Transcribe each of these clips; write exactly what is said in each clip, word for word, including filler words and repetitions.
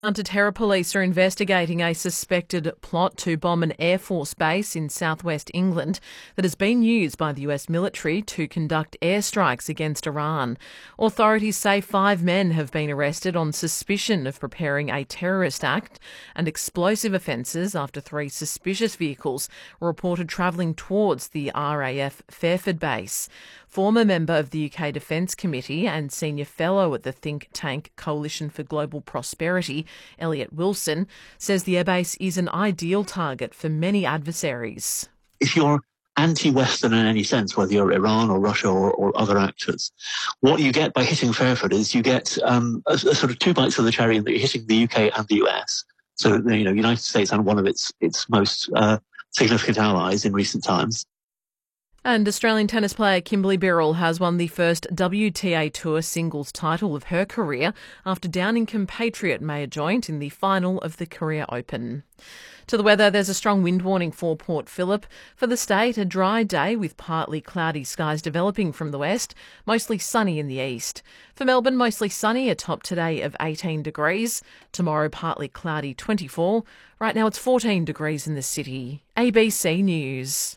Anti-terror police are investigating a suspected plot to bomb an Air Force base in southwest England that has been used by the U S military to conduct airstrikes against Iran. Authorities say five men have been arrested on suspicion of preparing a terrorist act and explosive offences after three suspicious vehicles were reported travelling towards the R A F Fairford base. Former member of the U K Defence Committee and senior fellow at the think tank Coalition for Global Prosperity, Elliot Wilson, says the airbase is an ideal target for many adversaries. If you're anti-Western in any sense, whether you're Iran or Russia or, or other actors, what you get by hitting Fairford is you get um, a, a sort of two bites of the cherry in that you're hitting the U K and the U S. So, you know, United States and one of its its most uh, significant allies in recent times. And Australian tennis player Kimberly Birrell has won the first W T A Tour singles title of her career after downing compatriot Maya Joint in the final of the Korea Open. To the weather, there's a strong wind warning for Port Phillip. For the state, a dry day with partly cloudy skies developing from the west, mostly sunny in the east. For Melbourne, mostly sunny, a top today of eighteen degrees. Tomorrow, partly cloudy, twenty-four. Right now, it's fourteen degrees in the city. A B C News.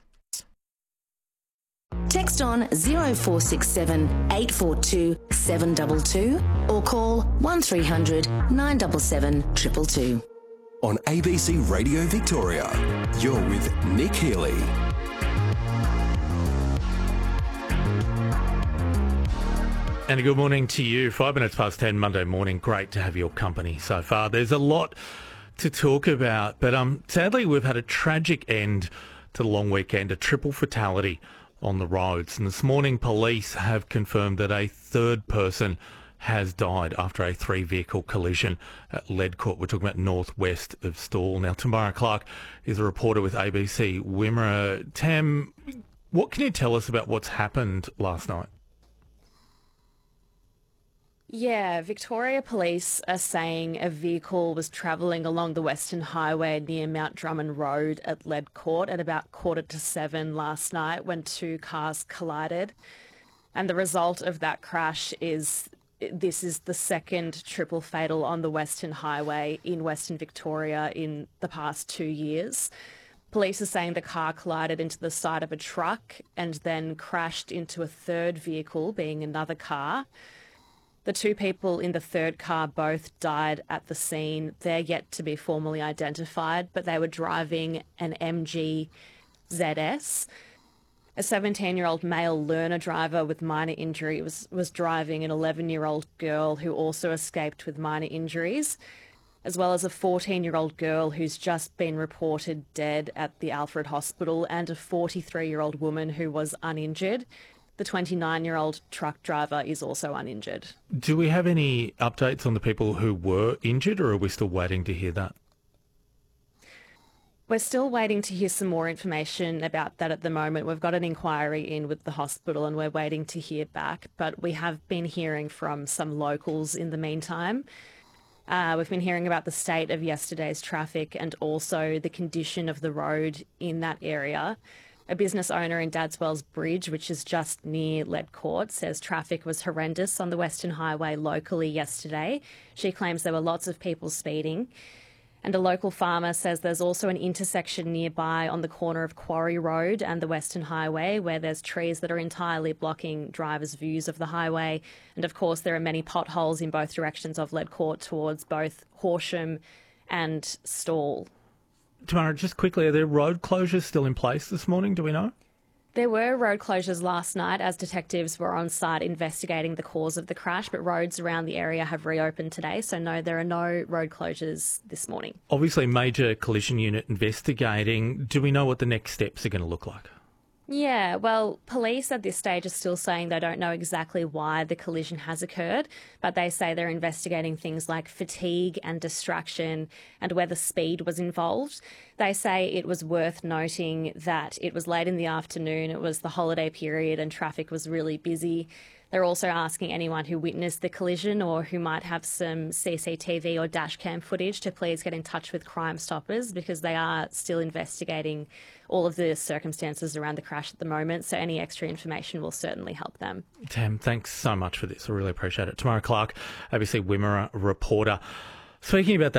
Text on zero four six seven eight four two seven two two or call one three hundred nine seven seven two two two. On A B C Radio Victoria, you're with Nick Healy. And a good morning to you. Five minutes past ten Monday morning. Great to have your company so far. There's a lot to talk about, but um, sadly we've had a tragic end to the long weekend, a triple fatality on the roads. And this morning, police have confirmed that a third person has died after a three-vehicle collision at Ledcourt. We're talking about northwest of Stawell. Now, Tamara Clark is a reporter with A B C Wimmera. Tam, what can you tell us about what's happened last night? Yeah, Victoria Police are saying a vehicle was travelling along the Western Highway near Mount Drummond Road at Ledcourt at about quarter to seven last night when two cars collided. And the result of that crash is this is the second triple fatal on the Western Highway in Western Victoria in the past two years. Police are saying the car collided into the side of a truck and then crashed into a third vehicle, being another car. The two people in the third car both died at the scene. They're yet to be formally identified, but they were driving an M G Z S. A seventeen-year-old male learner driver with minor injury was, was driving an eleven-year-old girl who also escaped with minor injuries, as well as a fourteen-year-old girl who's just been reported dead at the Alfred Hospital and a forty-three-year-old woman who was uninjured. The twenty-nine-year-old truck driver is also uninjured. Do we have any updates on the people who were injured, or are we still waiting to hear that? We're still waiting to hear some more information about that at the moment. We've got an inquiry in with the hospital and we're waiting to hear back, but we have been hearing from some locals in the meantime. Uh, we've been hearing about the state of yesterday's traffic and also the condition of the road in that area. A business owner in Dadswells Bridge, which is just near Ledcourt, says traffic was horrendous on the Western Highway locally yesterday. She claims there were lots of people speeding. And a local farmer says there's also an intersection nearby on the corner of Quarry Road and the Western Highway where there's trees that are entirely blocking drivers' views of the highway. And of course, there are many potholes in both directions of Ledcourt towards both Horsham and Stawell. Tamara, just quickly, are there road closures still in place this morning? Do we know? There were road closures last night as detectives were on site investigating the cause of the crash, but roads around the area have reopened today, so no, there are no road closures this morning. Obviously, major collision unit investigating. Do we know what the next steps are going to look like? Yeah, well, police at this stage are still saying they don't know exactly why the collision has occurred, but they say they're investigating things like fatigue and distraction and whether speed was involved. They say it was worth noting that it was late in the afternoon, it was the holiday period and traffic was really busy. They're also asking anyone who witnessed the collision or who might have some C C T V or dash cam footage to please get in touch with Crime Stoppers because they are still investigating all of the circumstances around the crash at the moment. So any extra information will certainly help them. Tam, thanks so much for this. I really appreciate it. Tamara Clark, A B C Wimmera reporter. Speaking about that,